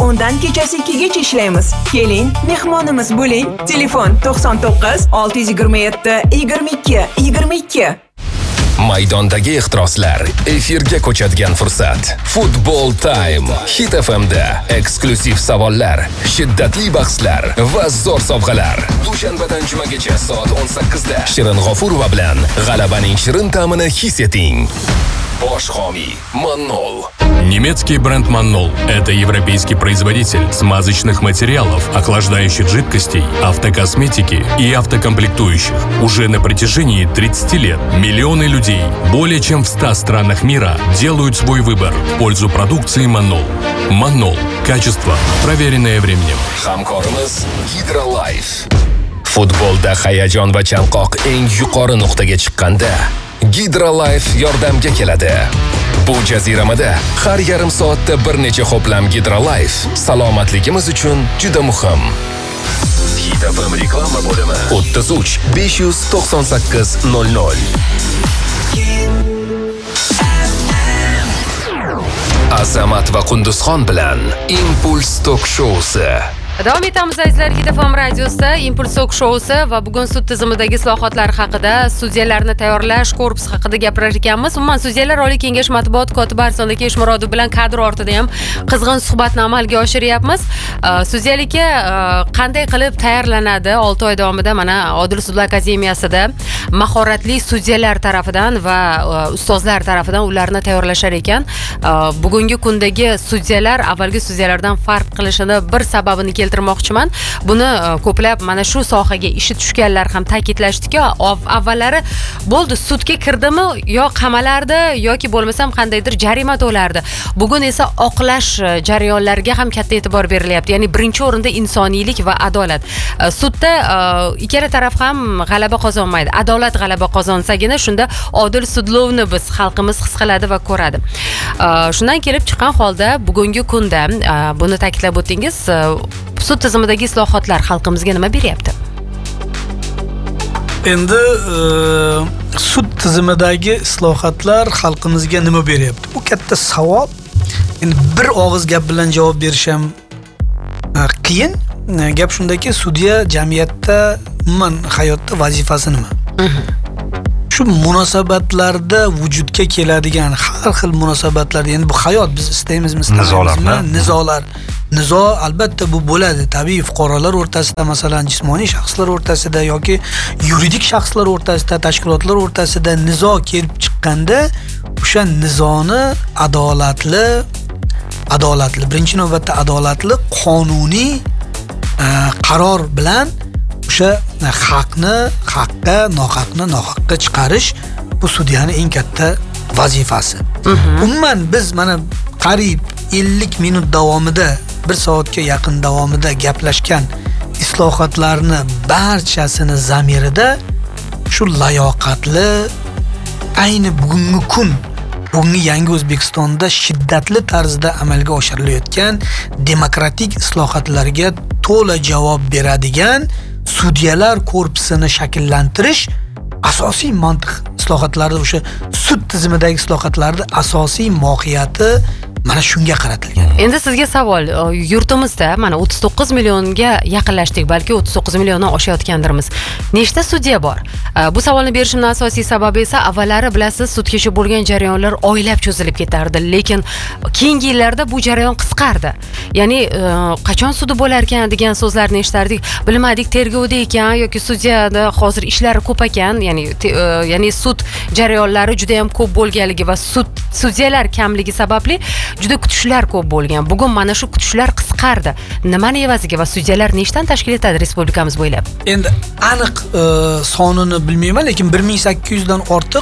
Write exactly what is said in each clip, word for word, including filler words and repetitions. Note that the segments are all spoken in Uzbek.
o'ndan kechasi ikkigacha ishlaymiz. Keling, mehmonimiz bo'ling. Telefon to'qson to'qqiz olti yuz yigirma yetti yigirma ikki yigirma ikki. Maydondagi ixtiroslar, efirga ko'chadigan fursat. Football Time. Hit F M da eksklyuziv savollar, shiddatli bahslar va zo'r sovg'alar. Dushanbadan jumagacha soat o'n sakkizda Shirin G'ofurova bilan g'alabaning shirin ta'mini his eting. Bosh homiy Manol. Немецкий бренд Manol – это европейский производитель смазочных материалов, охлаждающих жидкостей, автокосметики и автокомплектующих. Уже на протяжении тридцати лет миллионы людей более чем в ста странах мира делают свой выбор в пользу продукции Manol. Manol – качество, проверенное временем. Hamkorimiz Hydrolife. Futbolda hayajon va chanqoq eng yuqori nuqtaga chiqqanda Hydrolife yordamga keladi. Bu jaziramada har yarim soatda bir necha ho'plam Hydrolife salomatligimiz uchun juda muhim. Hit F M reklama bo'limi o'ttiz uch besh yuz to'qson sakkiz nol nol. Azamat va Qunduzxon bilan Impuls Talk Show'si. Davom etamiz azizlar, Hit F M radiosida Impuls Talk Show'si va bugun sud tizimidagi islohotlar haqida, sudyalarni tayyorlash korpusi haqida gapirar ekanmiz. Umuman sudyalar oliy kengash matbuot kotibi Arslonbek Eshmurodov bilan kadr ortida ham qizg'in suhbatni amalga oshiryapmiz. Sudyalikka qanday qilib tayyorlanadi? olti oy davomida mana Odil sudlar akademiyasida mahoratli sudyalar tarafidan va ustozlar tarafidan ularni tayyorlashar ekan. Bugungi kundagi sudyalar avvalgi sudyalardan farq qilishini bir sababini keltirmoqchiman. Buni ko'plab mana shu sohaga ishi tushganlar ham ta'kidlashdiki, avvallari bo'ldi, sudga kirdimi, yo qamalardi yoki bo'lmasam qandaydir jarima to'lardi. Bugun esa oqlash jarayonlariga ham katta e'tibor berilyapti. Ya'ni birinchi o'rinda insoniylik va adolat. Sudda ikkala taraf ham g'alaba qozonmaydi. Adolat g'alaba qozonsagina shunda odil sudlovni biz xalqimiz his qiladi va ko'radi. Shundan kelib chiqqan holda bugungi kunda buni ta'kidlab o'tdingiz, sud tizimidagi islohotlar xalqimizga nima beryapti? Endi sud tizimidagi islohotlar xalqimizga nima beryapti? Bu katta savol. Endi bir og'iz gap bilan javob berish ham qiyin. Gap shundaki, sudya jamiyatda, umuman hayotda vazifasi nima? Shu munosabatlarda vujudga keladigan har xil munosabatlar, endi bu hayot, biz istaymizmi, istaymizmi, nizolar. Nizo albatta bu bo'ladi. Tabiiy fuqarolar o'rtasida, masalan, jismoniy shaxslar o'rtasida yoki yuridik shaxslar o'rtasida, tashkilotlar o'rtasida nizo kelib chiqqanda, o'sha nizoni adolatli, adolatli, birinchi navbatda adolatli qonuniy qaror bilan o'sha haqni haqqa, nohaqni nohaqqa chiqarish bu sudyaning eng katta vazifasi. Umuman biz mana qariyb ellik minut davomida, bir soatga yaqin davomida gaplashgan islohotlarni barchasini zamirida shu layoqatli, ayni bugungi kun, bugungi yangi O'zbekistonda shiddatli tarzda amalga oshirilayotgan demokratik islohotlarga to'la javob beradigan sudyalar korpusini shakllantirish asosiy mantiq islohotlarda, o'sha sud tizimidagi islohotlarda asosiy mohiyati mana shunga qaratilgan. Endi sizga savol, yurtimizda mana o'ttiz to'qqiz millionga yaqinlashdik, balki o'ttiz to'qqiz milliondan oshayotgandirmiz. Nechta sudya bor? Bu savolni berishimning asosiy sababi esa, avvallari bilasiz, sudgacha bo'lgan jarayonlar oylab cho'zilib ketardi, lekin keyingi yillarda bu jarayon qisqardi. Ya'ni qachon sudi bo'lar ekan degan so'zlarni eshitardik. Bilmadik, tergovda ekan yoki sudyada hozir ishlari ko'p ekan, ya'ni ya'ni sud jarayonlari juda ham ko'p bo'lganligi va sud sudyalar kamligi sababli juda kutishlar ko'p bo'lgan. Bugun mana shu kutishlar qisqardi. Nimani evaziga va sudyalar nechdan tashkil etadi respublikamiz bo'ylab? Endi aniq sonini bilmayman, lekin bir ming sakkiz yuz dan ortiq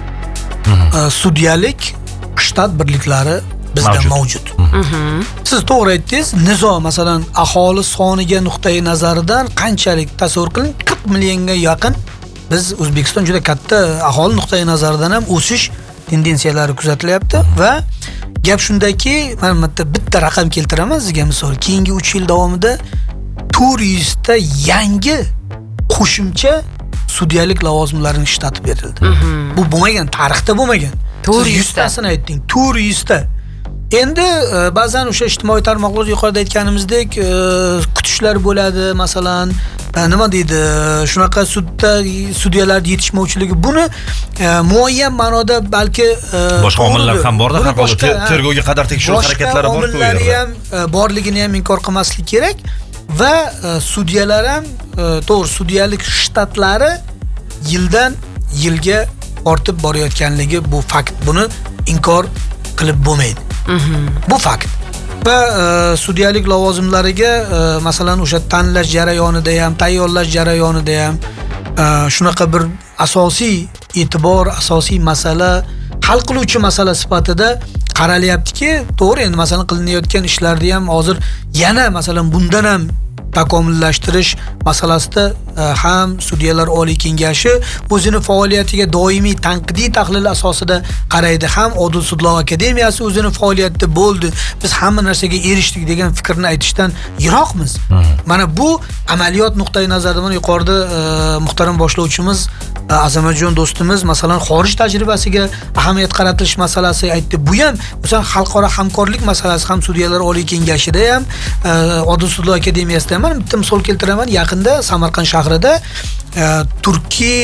sudyalik shtat birliklari bizda mavjud. Siz to'g'ri aytdingiz, nizo, masalan, aholi soniga nuqtai nazaridan qanchalik tasavvur qiling, qirq millionga yaqin biz O'zbekiston juda katta aholi nuqtai nazaridan ham o'sish tendensiyalari kuzatilyapti va gap shundaki, men bitta raqam keltiraman sizga misol. Keyingi uch yil davomida to'rt yuz ta yangi qo'shimcha sudyalik lavozimlarining shtati berildi. Bu bo'lmagan, tarixda bo'lmagan. to'rt yuz tasini aytding, to'rt yuz ta. Endi ba'zan o'sha ijtimoiy tarmoqlarda yuqorida aytganimizdek kutishlar bo'ladi, masalan, nima deydi, shunaqa sudda sudyalar yetishmovchiligi, buni muayyan ma'noda balki boshqa omillar ham borda, har holda tergovga qadar tekshiruv harakatlari bor-ku, u yerda ham borligini ham inkor qilmaslik kerak va sudyalar ham to'g'ri, sudyalik shtatlari yildan yilga ortib borayotganligi bu fakt, buni inkor qilib bo'lmaydi. Bu fakt. Va sudyalik lavozimlariga masalan o'sha tanlash jarayonida ham, tayyorlash jarayonida ham shunaqa bir asosiy e'tibor, asosiy masala, hal qiluvchi masala sifatida qaralyaptiki, to'g'ri, endi masalan qilinayotgan ishlarni ham hozir yana masalan bundan ham takomillashtirish masalasida ham Sudyalar Oliy Kengashi o'zini faoliyatiga doimiy tanqidiy tahlil asosida qaraydi, ham Odil sudlov akademiyasi o'zini faoliyatida bo'ldi, biz hamma narsaga erishdik degan fikrni aytishdan yiroqmiz. Mana bu amaliyot nuqtai nazaridan yuqorida muhtaram boshlovchimiz Azamatjon do'stimiz masalan xorij tajribasiga ahamiyat qaratilish masalasi aytdi. Bu ham masalan xalqaro hamkorlik masalasi ham Sudyalar Oliy Kengashida ham, Odil sudlov akademiyasida ham. Men bitta misol keltiraman. Yaqinda Samarqand shahrida Turkiy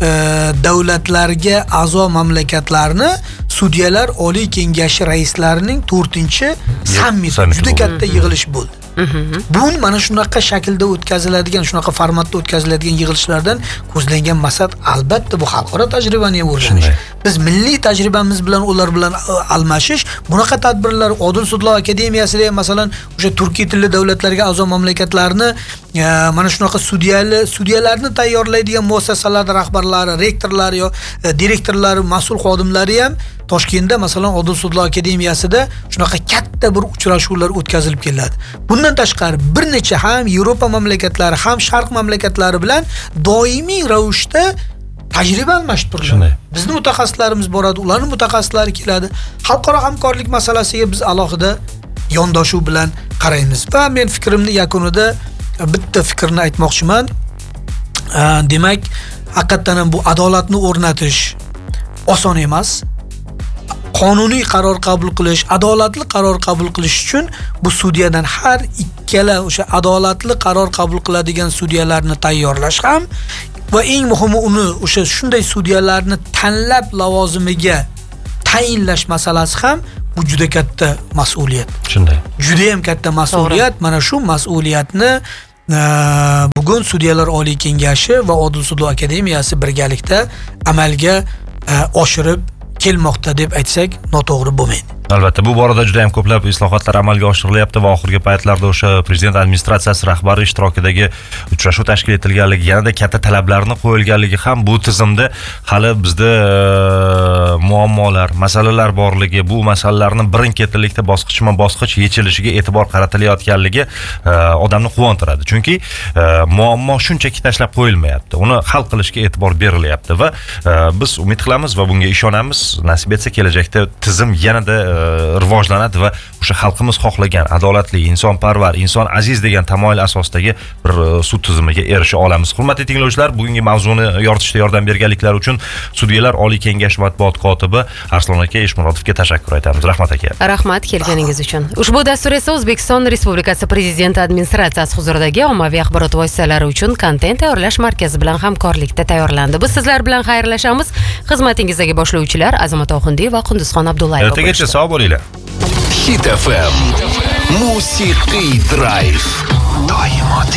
davlatlarga a'zo mamlakatlarni Sudyalar Oliy Kengashi raislarining to'rtinchi sammiti, juda katta yig'ilish bo'ldi. Bu mana shunaqa shaklda o'tkaziladigan, shunaqa formatda o'tkaziladigan yig'ilishlardan ko'zlangan maqsad albatta bu xalqaro tajribani o'rganish. Biz milliy tajribamiz bilan ular bilan almashish, bunaqa tadbirlar Odil sudlov akademiyasida ham masalan o'sha turkiy tilli davlatlarga a'zo mamlakatlarni mana shunaqa sudyali sudyalarni tayyorlaydigan muassasalar rahbarlari, rektorlari yo direktorlari, mas'ul xodimlari ham Toshkentda masalan Odil sudlov akademiyasida shunaqa katta bir uchrashuvlar o'tkazilib keladi. Bundan tashqari bir necha ham Yevropa mamlakatlari, ham Sharq mamlakatlari bilan doimiy ravishda tajriba almashtiriladi. Bizning mutaxassislarimiz boradi, ularning mutaxassislari keladi. Xalqaro hamkorlik masalasiga biz alohida yondashuv bilan qaraymiz. Va men fikrimni yakunida bitta fikrni aytmoqchiman. Demak, haqiqatan ham bu adolatni o'rnatish oson emas. Qonuniy qaror qabul qilish, adolatli qaror qabul qilish uchun bu sudyadan har ikkala o'sha adolatli qaror qabul qiladigan sudyalarni tayyorlash ham va eng muhimi uni o'sha shunday sudyalarni tanlab lavozimiga tayinlash masalasi ham bu juda katta mas'uliyat. Shunday. Juda ham katta mas'uliyat. Mana shu mas'uliyatni bugun Sudyalar Oliy Kengashi va Odil sudlov akademiyasi birgalikda amalga oshirib kelmoqda deb aytsak noto'g'ri bo'lmaydi. Albatta, bu borada juda ham ko'plab islohotlar amalga oshirilyapti va oxirgi paytlarda o'sha prezident administratsiyasi rahbari ishtirokidagi uchrashuv tashkil etilganligi, yanada katta talablarni qo'yilganligi ham bu tizimda hali bizda muammolar, masalalar borligi, bu masalalarni birin-ketinlikda bosqichma-bosqich yechilishiga e'tibor qaratilayotganligi odamni quvontiradi. Chunki muammo shunchaki tashlab qo'yilmayapti. Uni hal qilishga e'tibor berilyapti va biz umid qilamiz va bunga ishonamiz. Nasib etsa kelajakda tizim yanada rivojlanadi va o'sha xalqimiz xohlagan adolatli, insonparvar, inson aziz degan tamoyil asosidagi bir sud tizimiga erisha olamiz. Hurmatli tinglovchilar, bugungi mavzuni yoritishda yordam berganliklari uchun Sudyalar Oliy Kengashi matbuot kotibi Arslon aka Eshmurodovga tashakkur aytamiz. Rahmat aka. Rahmat kelganingiz uchun. Ushbu dastur esa O'zbekiston Respublikasi Prezidenti administratsiyasi huzuridagi ommaviy axborot vositalari uchun kontent tayyorlash markazi bilan hamkorlikda tayyorlandi. Biz sizlar bilan xayrlashamiz. Xizmatingizdagi boshlovchilar Azamat Oxundiy va Qunduzxon Abdullayev. Ertagacha sog' bo'linglar. Hit F M Musiqiy Drive. Doimo